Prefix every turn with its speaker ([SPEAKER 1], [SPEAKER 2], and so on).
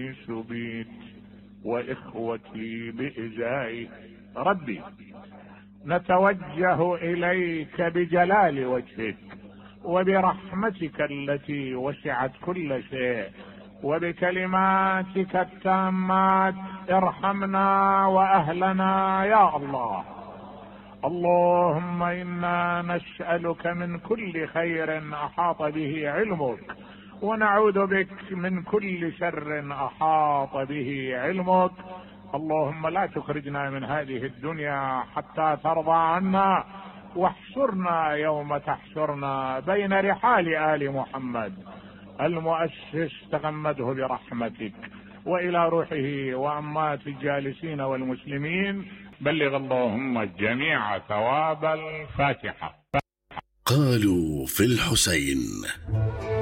[SPEAKER 1] أنيس بيك وإخوتي بإزائي. ربي نتوجه إليك بجلال وجهك وبرحمتك التي وسعت كل شيء وبكلماتك التامات، ارحمنا وأهلنا يا الله. اللهم إنا نسألك من كل خير أحاط به علمك، ونعوذ بك من كل شر أحاط به علمك. اللهم لا تخرجنا من هذه الدنيا حتى ترضى عنا، واحشرنا يوم تحشرنا بين رحال آل محمد. المؤسس تغمده برحمتك، وإلى روحه وأموات الجالسين والمسلمين بلغ اللهم الجميع ثواب الفاتحة.
[SPEAKER 2] قالوا في الحسين.